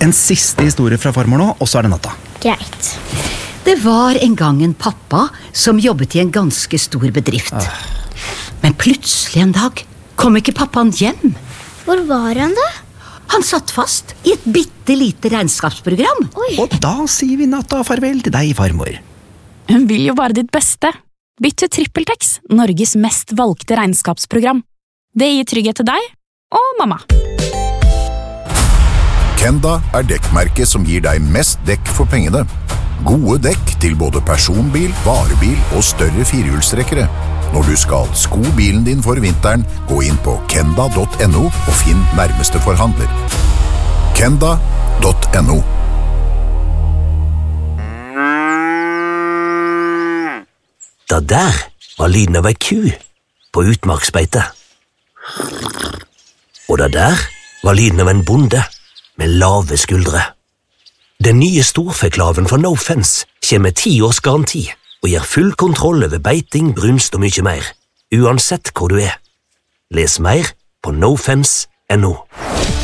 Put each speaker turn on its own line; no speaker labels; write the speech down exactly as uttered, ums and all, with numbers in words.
En siste historie fra farmor nå, og så er det natta.
Greit.
Det var en gang en pappa som jobbet i en ganske stor bedrift.
Ah.
Men plutselig en dag kom ikke pappaen hjem.
Hvor var han da?
Han satt fast i et bitte lite regnskapsprogram.
Oi.
Og da sier vi natta farvel til deg, farmor.
Hun vil jo bare ditt beste. Bytt til TrippelTex, Norges mest valgte regnskapsprogram. Det gir trygghet til deg og mamma.
Kenda er dekkmerket som gir deg mest dekk for pengene. Gode dekk til både personbil, varebil og større firehjulstrekkere. Når du skal sko bilen din for vinteren, gå inn på kenda punktum no og finn nærmeste forhandler. kenda punktum no.
Da der var lyden av ei ku på utmarksbeite. Og da der var lyden av en bonde med lave skuldre. Den nye storfeklaven fra No Fence kommer med ti års garanti og gir full kontroll over beiting, brunst og mye mer, uansett hvor du er. Les mer på no fence punktum no.